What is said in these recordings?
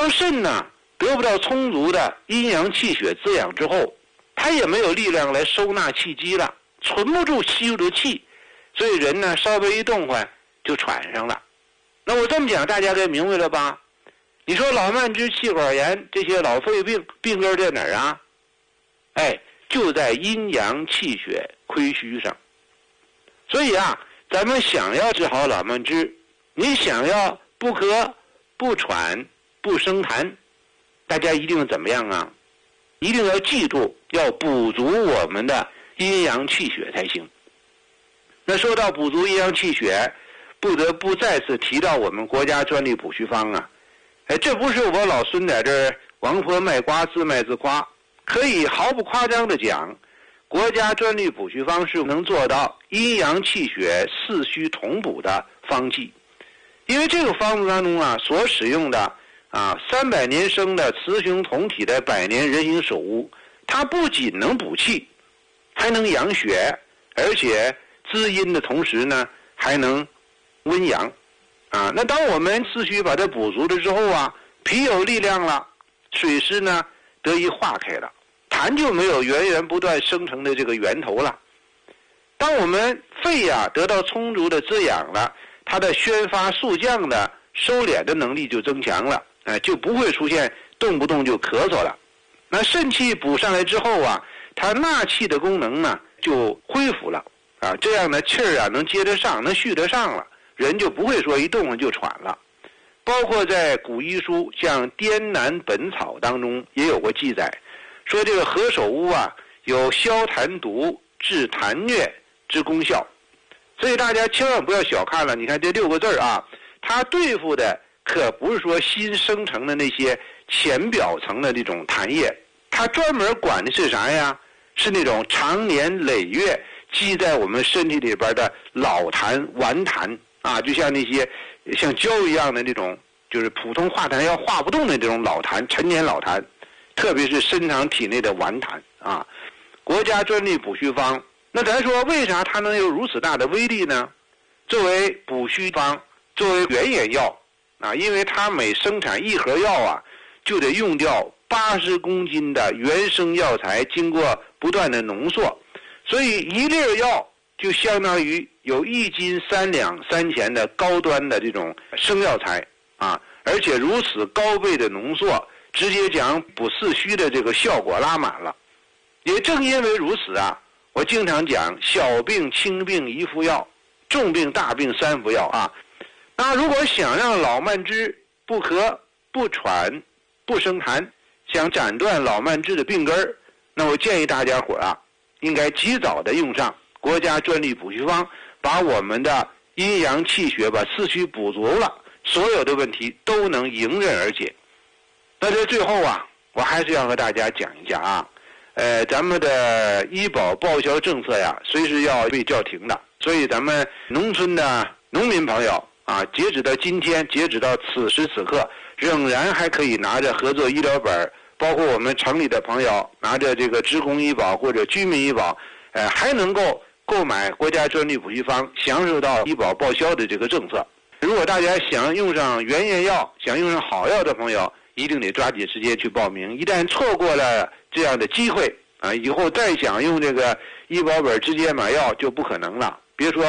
当肾呢得不到充足的阴阳气血滋养之后，它也没有力量来收纳气机了，存不住吸入的气，所以人呢稍微一动换就喘上了。那我这么讲大家该明白了吧？你说老慢支、气管炎这些老肺病病根在哪儿啊？就在阴阳气血亏虚上。所以啊，咱们想要治好老慢支，你想要不咳不喘不生痰，大家一定怎么样啊？一定要记住，要补足我们的阴阳气血才行。那说到补足阴阳气血，不得不再次提到我们国家专利补虚方啊。这不是我老孙在这儿王婆卖瓜自卖自夸，可以毫不夸张地讲，国家专利补虚方是能做到阴阳气血四虚同补的方剂。因为这个方子当中啊，所使用的300年生的雌雄同体的百年人形首乌，它不仅能补气，还能养血，而且滋阴的同时呢，还能温阳。那当我们四虚把它补足了之后啊，脾有力量了，水湿呢得以化开了，痰就没有源源不断生成的这个源头了。当我们肺得到充足的滋养了，它的宣发肃降的收敛的能力就增强了，就不会出现动不动就咳嗽了。那肾气补上来之后啊，它纳气的功能呢就恢复了这样呢气儿能接得上，能续得上了，人就不会说一动就喘了。包括在古医书像《滇南本草》当中也有过记载，说这个何首乌有消痰毒、治痰疟之功效。所以大家千万不要小看了，你看这6个字它对付的可不是说新生成的那些浅表层的这种痰液，它专门管的是啥呀？是那种长年累月积在我们身体里边的老痰、顽痰就像那些像胶一样的那种，就是普通化痰要化不动的这种老痰、陈年老痰，特别是深藏体内的顽痰国家专利补虚方，那咱说为啥它能有如此大的威力呢？作为补虚方，作为原研药因为它每生产1盒药就得用掉80公斤的原生药材，经过不断的浓缩，所以1粒药就相当于有1斤3两3钱的高端的这种生药材而且如此高倍的浓缩，直接讲补四虚的这个效果拉满了。也正因为如此我经常讲小病轻病1服药，重病大病3服药那如果想让老慢支不咳不喘不生痰，想斩断老慢支的病根，那我建议大家伙应该及早的用上国家专利补虚方，把我们的阴阳气血把四虚补足了，所有的问题都能迎刃而解。那在最后我还是要和大家讲一下咱们的医保报销政策随时要被叫停的，所以咱们农村的农民朋友截止到今天，截止到此时此刻，仍然还可以拿着合作医疗本，包括我们城里的朋友拿着这个职工医保或者居民医保，还能够购买国家专利补虚方，享受到医保报销的这个政策。如果大家想用上原研药，想用上好药的朋友，一定得抓紧时间去报名。一旦错过了这样的机会以后再想用这个医保本直接买药就不可能了。别说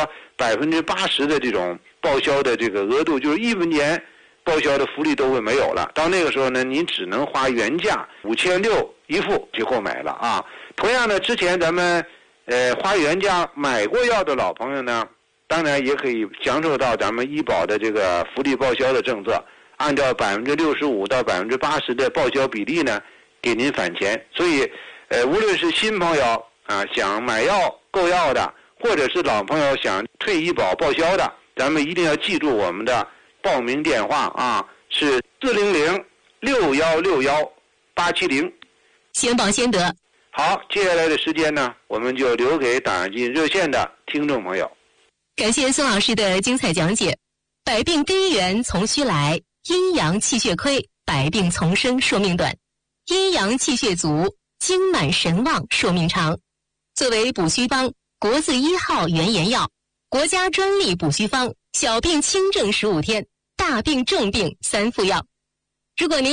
80%的这种报销的这个额度，就是1分钱报销的福利都会没有了。到那个时候呢，您只能花原价5600一副就购买了同样的，之前咱们花原价买过药的老朋友呢，当然也可以享受到咱们医保的这个福利报销的政策，按照65%到80%的报销比例呢，给您返钱。所以无论是新朋友想买药购药的，或者是老朋友想退医保报销的，咱们一定要记住我们的报名电话是400-6161-870。 先报先得。 好，接下来的时间呢，我们就留给打进热线的听众朋友。 感谢孙老师的精彩讲解。百病第一源从虚来，阴阳气血亏，百病丛生，寿命短；阴阳气血足，精满神旺，寿命长。作为补虚方，国字1号原研药，国家专利补虚方，小病轻症15天，大病重病3服药。如果您